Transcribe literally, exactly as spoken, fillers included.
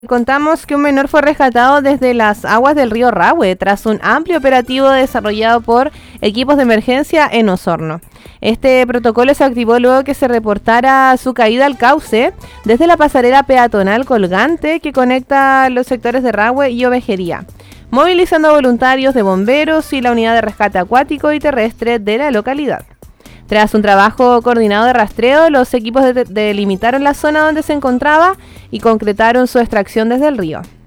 Contamos que un menor fue rescatado desde las aguas del río Rahue tras un amplio operativo desarrollado por equipos de emergencia en Osorno. Este protocolo se activó luego que se reportara su caída al cauce desde la pasarela peatonal colgante que conecta los sectores de Rahue y Ovejería, movilizando a voluntarios de bomberos y la unidad de rescate acuático y terrestre de la localidad. Tras un trabajo coordinado de rastreo, los equipos de- delimitaron la zona donde se encontraba y concretaron su extracción desde el río.